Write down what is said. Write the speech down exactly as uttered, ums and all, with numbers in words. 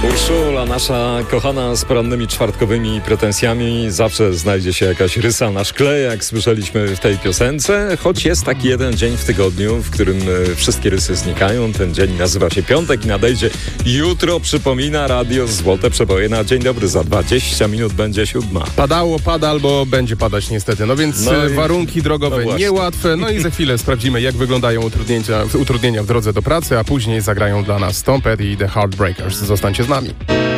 Urszula, nasza kochana z porannymi czwartkowymi pretensjami, zawsze znajdzie się jakaś rysa na szkle, jak słyszeliśmy w tej piosence, choć jest taki jeden dzień w tygodniu, w którym wszystkie rysy znikają. Ten dzień nazywa się piątek i nadejdzie jutro, przypomina radio Złote Przeboje na dzień dobry. Za dwadzieścia minut będzie siódma. Padało, pada albo będzie padać niestety. No więc No i- warunki drogowe no niełatwe. No i za chwilę sprawdzimy, jak wyglądają utrudnienia, utrudnienia w drodze do pracy, a później zagrają dla nas Tom Petty i The Heartbreakers. Zostańcie z nami.